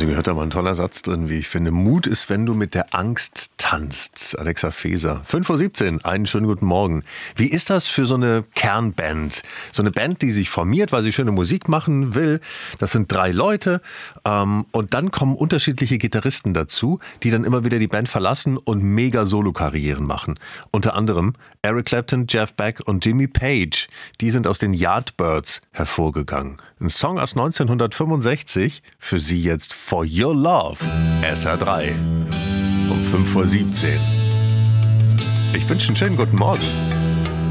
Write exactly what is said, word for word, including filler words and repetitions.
Sie gehört da mal ein toller Satz drin, wie ich finde. Mut ist, wenn du mit der Angst tanzt. Alexa Feser. fünf Uhr siebzehn, einen schönen guten Morgen. Wie ist das für so eine Kernband? So eine Band, die sich formiert, weil sie schöne Musik machen will. Das sind drei Leute. Ähm, und dann kommen unterschiedliche Gitarristen dazu, die dann immer wieder die Band verlassen und mega Solo-Karrieren machen. Unter anderem Eric Clapton, Jeff Beck und Jimmy Page. Die sind aus den Yardbirds hervorgegangen. Ein Song aus neunzehnhundertfünfundsechzig, für Sie jetzt For Your Love, S R drei, um fünf Uhr siebzehn. Ich wünsche einen schönen guten Morgen.